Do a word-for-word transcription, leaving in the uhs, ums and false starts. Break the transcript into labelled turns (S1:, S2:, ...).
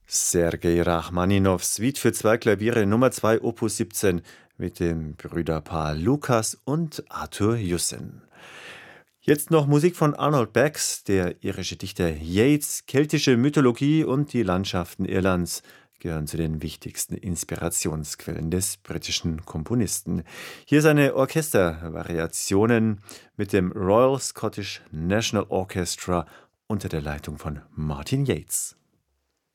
S1: Sergei Rachmaninow, Suite für zwei Klaviere Nummer zwei, Opus siebzehn mit dem Brüderpaar Lukas und Arthur Jussen. Jetzt noch Musik von Arnold Bax, der irische Dichter Yeats, keltische Mythologie und die Landschaften Irlands gehören zu den wichtigsten Inspirationsquellen des britischen Komponisten. Hier seine Orchestervariationen mit dem Royal Scottish National Orchestra unter der Leitung von Martin Yates.